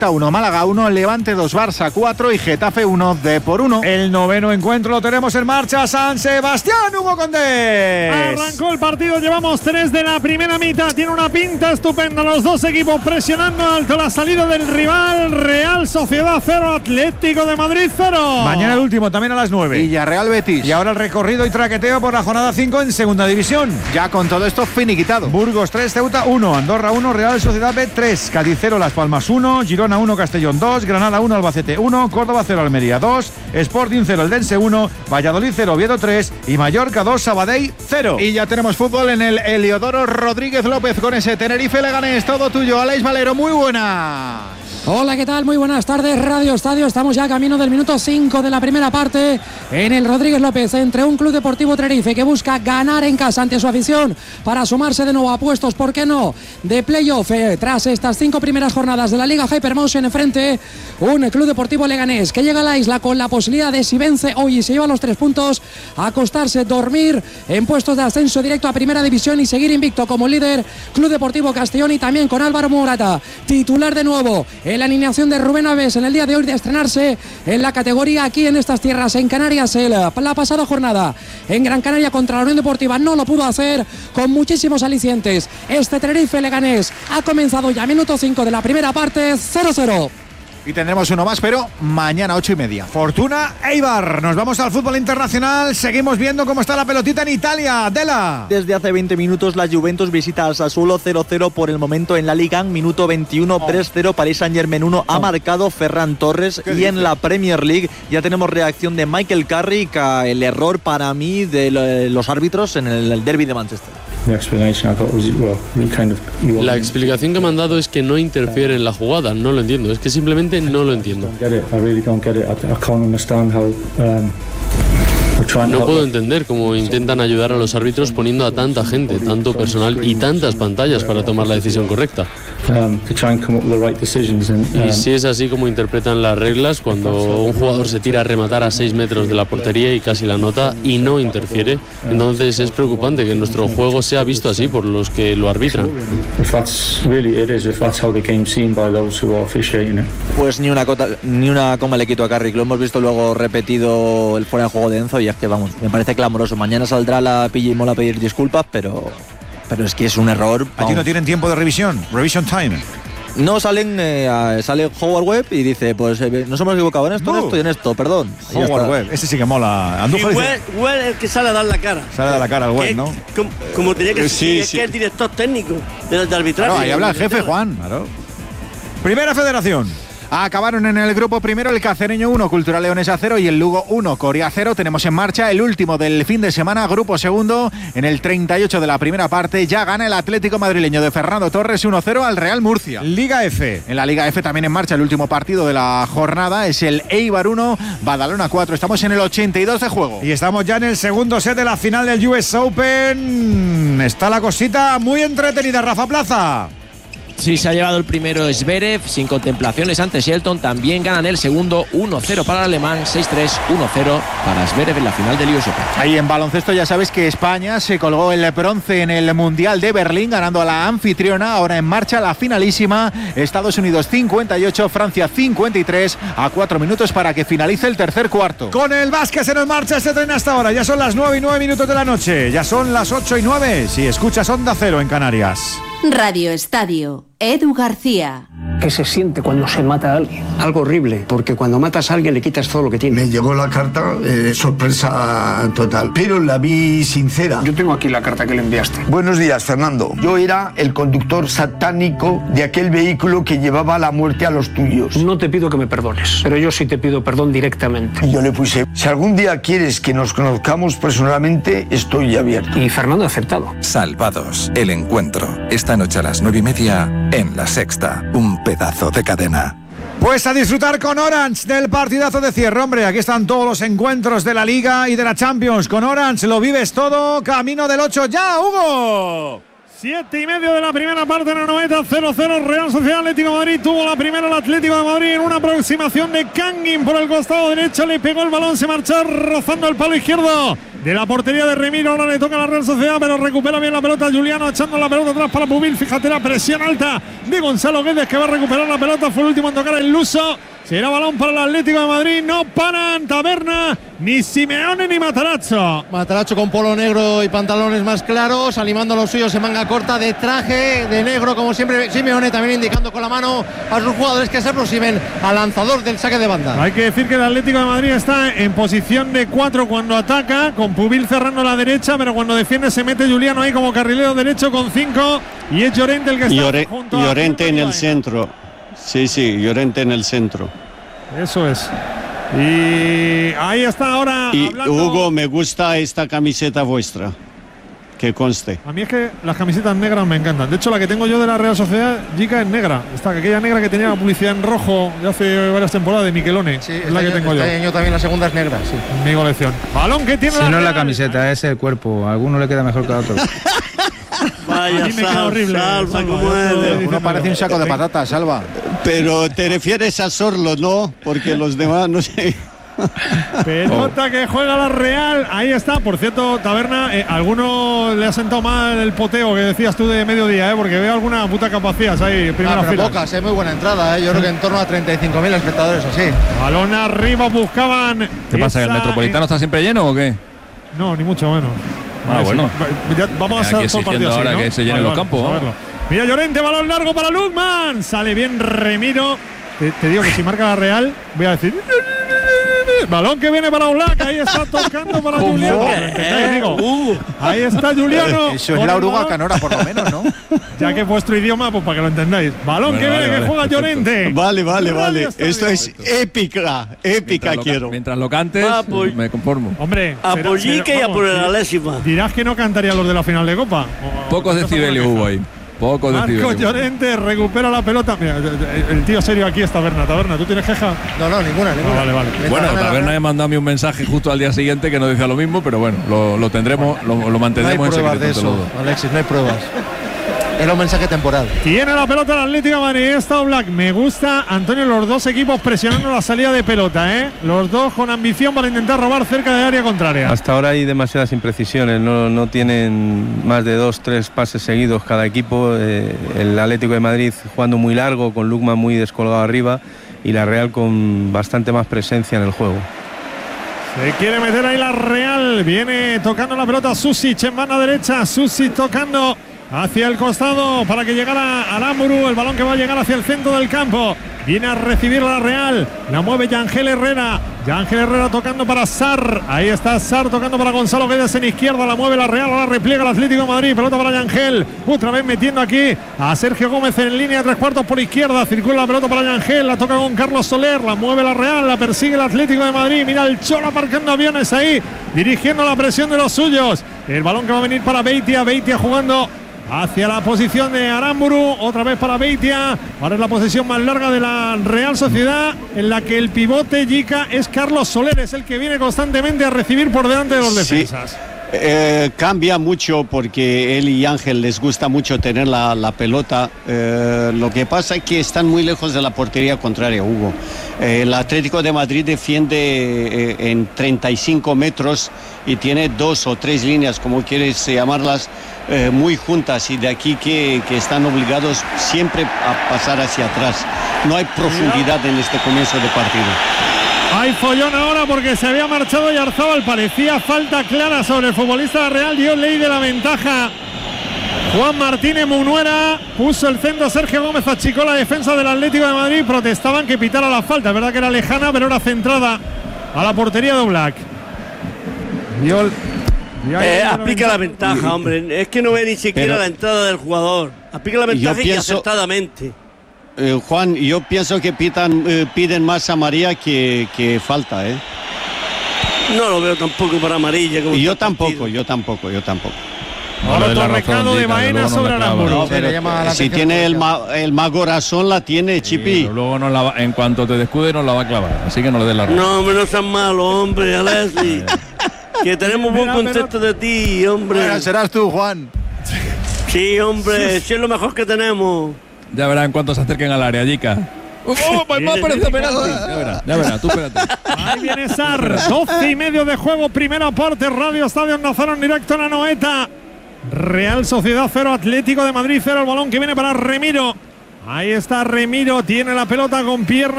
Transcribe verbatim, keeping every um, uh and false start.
uno, Málaga uno, Levante dos, Barça cuatro y Getafe uno, Depor uno. El noveno encuentro lo tenemos en marcha, San Sebastián, Hugo Condés. Arrancó el partido, llevamos tres de la primera mitad, tiene una pinta estupenda los dos equipos presionando alto la salida del rival. Real Sociedad cero, Atlético de Madrid cero. Mañana el último, también a las nueve. Villarreal Betis. Y ahora el recorrido y traqueteo por la jornada cinco en segunda división. Ya con todo esto finiquitado. Burgos tres, Ceuta uno, Andorra uno, Real Sociedad B tres, Cádiz cero, Las Palmas uno, Girona uno, Castellón dos, Granada uno, Albacete uno, Córdoba cero, Almería dos, Sporting cero, Eldense uno, Valladolid cero, Oviedo tres y Mallorca dos, Sabadell cero. Y ya tenemos fútbol en el Heliodoro Rodríguez López con ese Tenerife Leganés. Todo tuyo, Aleix Valero, muy buena. Hola, ¿qué tal? Muy buenas tardes, Radio Estadio. Estamos ya camino del minuto cinco de la primera parte en el Rodríguez López, entre un Club Deportivo Tenerife que busca ganar en casa ante su afición para sumarse de nuevo a puestos, ¿por qué no?, de playoff eh, tras estas cinco primeras jornadas de la Liga Hypermotion. Enfrente un Club Deportivo Leganés que llega a la isla con la posibilidad de, si vence hoy y se lleva los tres puntos, acostarse, dormir en puestos de ascenso directo a Primera División y seguir invicto como líder. Club Deportivo Castellón, y también con Álvaro Morata, titular de nuevo en la alineación de Rubén Aves en el día de hoy, de estrenarse en la categoría aquí en estas tierras, en Canarias. El, la pasada jornada en Gran Canaria contra la Unión Deportiva no lo pudo hacer, con muchísimos alicientes. Este Tenerife Leganés ha comenzado ya minuto cinco de la primera parte, cero cero. Y tendremos uno más, pero mañana ocho y media. Fortuna Eibar. Nos vamos al fútbol internacional. Seguimos viendo cómo está la pelotita en Italia. Dela. Desde hace veinte minutos la Juventus visita al Sassuolo cero cero por el momento en la Liga. Minuto veintiuno, oh. tres cero, Paris Saint-Germain uno. Oh. Ha marcado Ferran Torres. Y dice? En la Premier League ya tenemos reacción de Michael Carrick a el error para mí de los árbitros en el derby de Manchester. La explicación que me han dado es que no interfiere en la jugada. No lo entiendo. Es que simplemente no lo entiendo. No puedo entender cómo intentan ayudar a los árbitros poniendo a tanta gente, tanto personal y tantas pantallas para tomar la decisión correcta. Y si es así como interpretan las reglas, cuando un jugador se tira a rematar a seis metros de la portería y casi la nota y no interfiere, entonces es preocupante que nuestro juego sea visto así por los que lo arbitran. Pues ni una, cota, ni una coma le quito a Carrick. Lo hemos visto luego repetido el fuera de juego de Enzo y es que, vamos, me parece clamoroso. Mañana saldrá la Pilla y Mola a pedir disculpas, pero, pero es que es un error. Vamos. Aquí no tienen tiempo de revisión, revision time. No salen, eh, sale Howard Webb y dice, pues eh, nos hemos equivocado en esto, en esto y en esto, perdón. Howard Webb, ese sí que mola. Andújar. Webb es el que sale a dar la cara. Sale a dar la cara al Webb, ¿no? Como, como tenía que sí, ser, sí. es que es el director técnico de, de arbitraje. Claro, ahí habla el jefe, Juan. Claro. Primera Federación. Acabaron en el grupo primero el Cacereño uno, Cultural Leonesa cero y el Lugo uno, Coria cero. Tenemos en marcha el último del fin de semana, grupo segundo. En el treinta y ocho de la primera parte ya gana el Atlético madrileño de Fernando Torres uno cero al Real Murcia. Liga F. En la Liga F también en marcha el último partido de la jornada. Es el Eibar uno, Badalona cuatro. Estamos en el ochenta y dos de juego. Y estamos ya en el segundo set de la final del U S Open. Está la cosita muy entretenida, Rafa Plaza. Sí, se ha llevado el primero Zverev sin contemplaciones ante Shelton. También ganan el segundo uno cero para el alemán, seis tres, uno cero para Zverev en la final del U S Open. Ahí en baloncesto ya sabes que España se colgó el bronce en el Mundial de Berlín ganando a la anfitriona. Ahora en marcha la finalísima. Estados Unidos cincuenta y ocho, Francia cincuenta y tres, a cuatro minutos para que finalice el tercer cuarto. Con el básquet en marcha este tren hasta ahora. Ya son las nueve y nueve minutos de la noche. Ya son las ocho y nueve si escuchas Onda Cero en Canarias. Radio Estadio, Edu García. ¿Qué se siente cuando se mata a alguien? Algo horrible, porque cuando matas a alguien le quitas todo lo que tiene. Me llegó la carta, eh, sorpresa total, pero la vi sincera. Yo tengo aquí la carta que le enviaste. Buenos días, Fernando. Yo era el conductor satánico de aquel vehículo que llevaba la muerte a los tuyos. No te pido que me perdones, pero yo sí te pido perdón directamente. Y yo le puse, si algún día quieres que nos conozcamos personalmente, estoy abierto. Y Fernando ha aceptado. Salvados, el encuentro. Esta noche a las nueve y media en La Sexta. Un pedazo de cadena. Pues a disfrutar con Orange del partidazo de cierre, hombre. Aquí están todos los encuentros de la Liga y de la Champions. Con Orange lo vives todo. Camino del ocho ya, Hugo. Siete y medio de la primera parte en la noventa, cero cero. Real Sociedad Atlético de Madrid tuvo la primera el Atlético de Madrid en una aproximación de Kangin por el costado derecho. Le pegó el balón, se marchó rozando el palo izquierdo de la portería de Remiro. Ahora le toca a la Real Sociedad, pero recupera bien la pelota Juliano, echando la pelota atrás para Pubil. Fíjate la presión alta de Gonzalo Guedes, que va a recuperar la pelota. Fue el último en tocar el luso. Será balón para el Atlético de Madrid. No paran Taberna, ni Simeone ni Matarazzo. Matarazzo con polo negro y pantalones más claros, animando a los suyos en manga corta, de traje de negro, como siempre. Simeone también indicando con la mano a sus jugadores que se aproximen al lanzador del saque de banda. Hay que decir que el Atlético de Madrid está en posición de cuatro cuando ataca, con Pubil cerrando la derecha, pero cuando defiende se mete Juliano ahí como carrilero derecho con cinco, y es Llorente el que está Llore, junto a Llorente en el centro. Sí, sí, Llorente en el centro. Eso es. Y ahí está ahora. Y hablando... Hugo, me gusta esta camiseta vuestra. Que conste. A mí es que las camisetas negras me encantan. De hecho, la que tengo yo de la Real Sociedad, Jica, es negra. Está aquella negra que tenía la publicidad en rojo de hace varias temporadas de Miquelone. Sí, es la que año, tengo yo. Este año también la segunda es negra, sí. Mi colección. Balón que tiene si la no es la Real. camiseta, es el cuerpo. A alguno le queda mejor que a otro. Vaya, a mí me queda horrible. Salva, Salva, como es. Uno parece un saco de patatas, Salva. Pero te refieres a Sorlo, ¿no? Porque los demás, no sé. Pelota que juega la Real. Ahí está. Por cierto, Taberna, eh, alguno le ha sentado mal el poteo que decías tú de mediodía, ¿eh? Porque veo alguna puta capacidad ahí en primera ah, pero fila. pocas, es muy buena entrada, ¿eh? Yo creo que en torno a treinta y cinco mil espectadores así. Balón arriba, buscaban. ¿Qué pasa? ¿Que el Metropolitano está siempre lleno o qué? No, ni mucho menos. Ah, ver, bueno. Si, ya, vamos a hacer todo el partido ahora así, ¿no? que se llenen vale, los campos. Vale, mira Llorente, balón largo para Lukman. Sale bien Remiro. Te, te digo que si marca la Real, voy a decir. Balón que viene para Oblak. Ahí está tocando para Juliano. Uh, ahí está Juliano. Eso es la oruga canora, por lo menos, ¿no? Ya que es vuestro idioma, pues para que lo entendáis. Balón bueno, que viene, vale, que vale, juega perfecto. Llorente. Vale, vale, vale. Esto es épica, épica mientras quiero. Lo, mientras lo cantes, ah, pues, me conformo. Hombre, a Pollique y a por la lésima. Dirás que no cantaría los de la final de Copa. Pocos decibelios hubo ahí. Poco Marco Llorente recupera la pelota. Mira, el tío serio aquí es Taberna. Taberna, ¿tú tienes queja? No, no, ninguna, ninguna. Ah, vale, vale. Bueno, Taberna me ha mandado a mí un mensaje justo al día siguiente que nos decía lo mismo, pero bueno, lo, lo tendremos, lo, lo mantendremos no hay en pruebas secreto. De eso, Alexis, no hay pruebas. Era un mensaje temporal. Tiene la pelota el Atlético de Madrid. Está Oblak. Me gusta, Antonio, los dos equipos presionando la salida de pelota, ¿eh? Los dos con ambición para intentar robar cerca del área contraria. Hasta ahora hay demasiadas imprecisiones. No, no tienen más de dos, tres pases seguidos cada equipo. Eh, el Atlético de Madrid jugando muy largo, con Lukman muy descolgado arriba, y la Real con bastante más presencia en el juego. Se quiere meter ahí la Real. Viene tocando la pelota Susic en mano derecha. Susic tocando hacia el costado para que llegara Aramburu. El balón que va a llegar hacia el centro del campo. Viene a recibir la Real. La mueve Yangel Herrera. Yangel Herrera tocando para Sarr. Ahí está Sarr tocando para Gonzalo Guedes en izquierda. La mueve la Real. Ahora repliega el Atlético de Madrid. Pelota para Yangel. Otra vez metiendo aquí a Sergio Gómez en línea de tres cuartos por izquierda. Circula la pelota para Yangel. La toca con Carlos Soler. La mueve la Real. La persigue el Atlético de Madrid. Mira el Cholo aparcando aviones ahí. Dirigiendo la presión de los suyos. El balón que va a venir para Beitia. Beitia jugando hacia la posición de Aramburu, otra vez para Beitia. Ahora es la posesión más larga de la Real Sociedad, en la que el pivote Jica es Carlos Soler, es el que viene constantemente a recibir por delante de los defensas. Sí. Eh, cambia mucho porque él y Ángel les gusta mucho tener la, la pelota. Eh, lo que pasa es que están muy lejos de la portería contraria, Hugo. Eh, el Atlético de Madrid defiende eh, en treinta y cinco metros y tiene dos o tres líneas, como quieres llamarlas, eh, muy juntas, y de aquí que, que están obligados siempre a pasar hacia atrás. No hay profundidad en este comienzo de partido. Hay follón ahora porque se había marchado Yarzábal. Parecía falta clara sobre el futbolista Real. Dio ley de la ventaja Juan Martínez Munuera. Puso el centro Sergio Gómez, achicó la defensa del Atlético de Madrid. Protestaban que pitara la falta. Es verdad que era lejana, pero era centrada a la portería de Oblak. Dio el... Eh, aplica la ventaja, hombre. Es que no ve ni siquiera pero, la entrada del jugador. Aplica la ventaja y pienso... acertadamente. Eh, Juan, yo pienso que pitan, eh, piden más amarilla que, que falta, ¿eh? No lo veo tampoco para amarilla. Como yo tampoco, yo tampoco, yo tampoco. Ahora otro recado de Baena sobre Aramburu. No, si tiene el, ma, el mago razón, la tiene, Chipi. Sí, luego nos la va, en cuanto te descuide nos la va a clavar, así que no le des la razón. No, hombre, no seas malo, hombre, Alessi. Que tenemos buen concepto de ti, hombre. Bueno, serás tú, Juan. Sí, hombre, sí es lo mejor que tenemos. Ya verán cuánto se acerquen al área, Jica. Oh, pues me parece penalti. Ya verás, ya verás, tú espérate. Ahí viene Sar, doce y medio de juego, primera parte, Radio Estadio Nazaron directo en la Noeta. Real Sociedad cero, Atlético de Madrid cero, el balón que viene para Remiro. Ahí está Remiro, tiene la pelota con pierna